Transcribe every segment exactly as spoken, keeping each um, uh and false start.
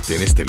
en este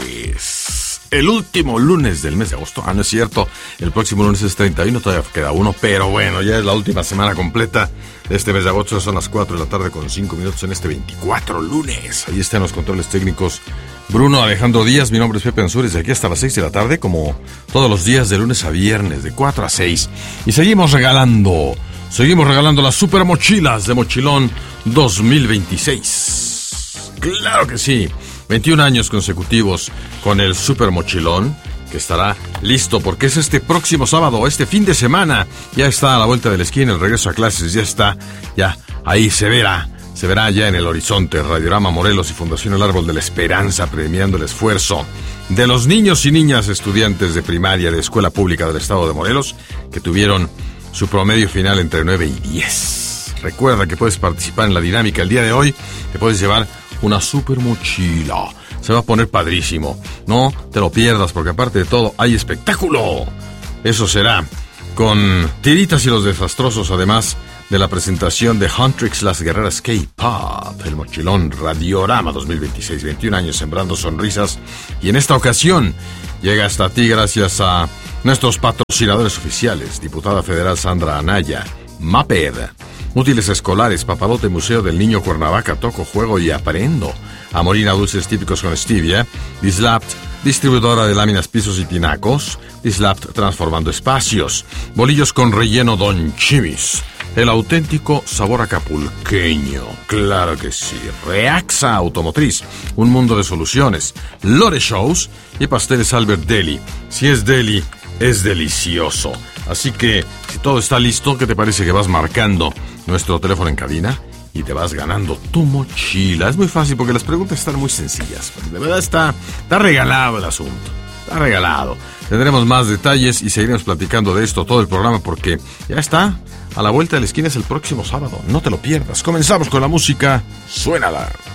lunes. El último lunes del mes de agosto. Ah, no es cierto. El próximo lunes es treinta y uno, todavía queda uno. Pero bueno, ya es la última semana completa de este mes de agosto. Son las cuatro de la tarde con cinco minutos en este veinticuatro lunes. Ahí están los controles técnicos Bruno Alejandro Díaz. Mi nombre es Pepe Ansúrez. De aquí hasta las seis de la tarde, como todos los días de lunes a viernes, de cuatro a seis. Y seguimos regalando. Seguimos regalando las super mochilas de Mochilón dos mil veintiséis. Claro que sí. veintiún años consecutivos con el Super Mochilón, que estará listo porque es este próximo sábado, este fin de semana. Ya está a la vuelta de la esquina, el regreso a clases ya está, ya ahí se verá, se verá ya en el horizonte. Radiorama Morelos y Fundación El Árbol de la Esperanza premiando el esfuerzo de los niños y niñas estudiantes de primaria de Escuela Pública del Estado de Morelos que tuvieron su promedio final entre nueve y diez. Recuerda que puedes participar en la dinámica el día de hoy, te puedes llevar una super mochila. Se va a poner padrísimo. No te lo pierdas porque aparte de todo hay espectáculo. Eso será con Tiritas y los Desastrosos, además de la presentación de Huntrix Las Guerreras K-Pop, el Mochilón Radiorama dos mil veintiséis. veintiún años sembrando sonrisas. Y en esta ocasión llega hasta ti gracias a nuestros patrocinadores oficiales: Diputada Federal Sandra Anaya, Maped, Útiles Escolares, Papalote Museo del Niño Cuernavaca, Toco, Juego y Aprendo, Amorina Dulces Típicos con Stevia, Dislapt, distribuidora de láminas, pisos y tinacos, Dislapt transformando espacios, Bolillos con Relleno Don Chimis, el auténtico sabor acapulqueño, claro que sí, Reaxa Automotriz, un mundo de soluciones, Lore Shows y Pasteles Albert Deli. Si es deli, es delicioso. Así que, si todo está listo, ¿qué te parece que vas marcando nuestro teléfono en cabina y te vas ganando tu mochila? Es muy fácil porque las preguntas están muy sencillas. De verdad está, está regalado el asunto. Está regalado. Tendremos más detalles y seguiremos platicando de esto todo el programa porque ya está. A la vuelta de la esquina es el próximo sábado. No te lo pierdas. Comenzamos con la música. Suénala.